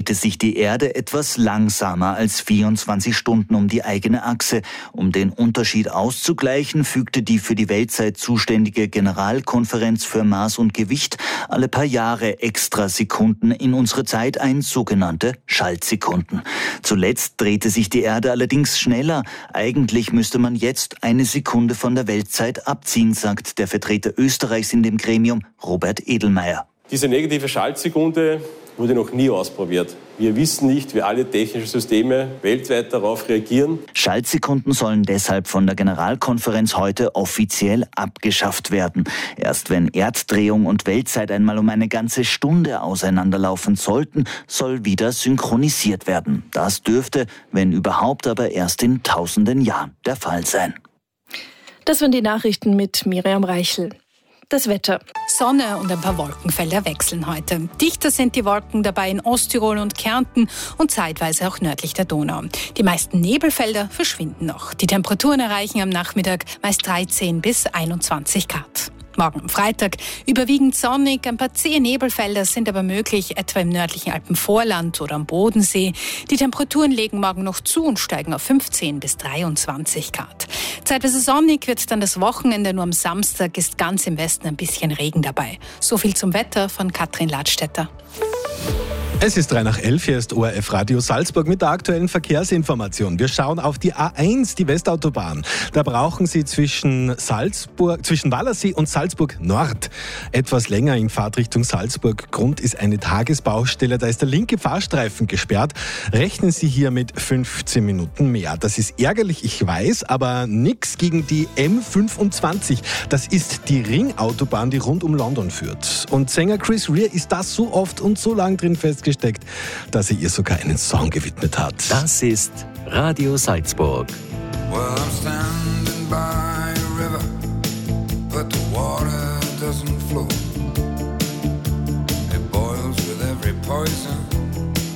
drehte sich die Erde etwas langsamer als 24 Stunden um die eigene Achse. Um den Unterschied auszugleichen, fügte die für die Weltzeit zuständige Generalkonferenz für Maß und Gewicht alle paar Jahre extra Sekunden in unsere Zeit ein, sogenannte Schaltsekunden. Zuletzt drehte sich die Erde allerdings schneller. Eigentlich müsste man jetzt eine Sekunde von der Weltzeit abziehen, sagt der Vertreter Österreichs in dem Gremium, Robert Edelmeier. Diese negative Schaltsekunde wurde noch nie ausprobiert. Wir wissen nicht, wie alle technischen Systeme weltweit darauf reagieren. Schaltsekunden sollen deshalb von der Generalkonferenz heute offiziell abgeschafft werden. Erst wenn Erddrehung und Weltzeit einmal um eine ganze Stunde auseinanderlaufen sollten, soll wieder synchronisiert werden. Das dürfte, wenn überhaupt, aber erst in tausenden Jahren der Fall sein. Das waren die Nachrichten mit Miriam Reichel. Das Wetter. Sonne und ein paar Wolkenfelder wechseln heute. Dichter sind die Wolken dabei in Osttirol und Kärnten und zeitweise auch nördlich der Donau. Die meisten Nebelfelder verschwinden noch. Die Temperaturen erreichen am Nachmittag meist 13 bis 21 Grad. Morgen Freitag überwiegend sonnig, ein paar zähe Nebelfelder sind aber möglich, etwa im nördlichen Alpenvorland oder am Bodensee. Die Temperaturen legen morgen noch zu und steigen auf 15 bis 23 Grad. Zeitweise sonnig wird dann das Wochenende, nur am Samstag ist ganz im Westen ein bisschen Regen dabei. So viel zum Wetter von Katrin Ladstätter. Es ist 11:03, hier ist ORF Radio Salzburg mit der aktuellen Verkehrsinformation. Wir schauen auf die A1, die Westautobahn. Da brauchen Sie zwischen Wallersee und Salzburg Nord etwas länger in Fahrtrichtung Salzburg. Grund ist eine Tagesbaustelle, da ist der linke Fahrstreifen gesperrt. Rechnen Sie hier mit 15 Minuten mehr. Das ist ärgerlich, ich weiß, aber nichts gegen die M25. Das ist die Ringautobahn, die rund um London führt. Und Sänger Chris Rea ist da so oft und so lang drin festgesteckt, dass er ihr sogar einen Song gewidmet hat. Das ist Radio Salzburg. Well, I'm standing by a river, but the water doesn't flow.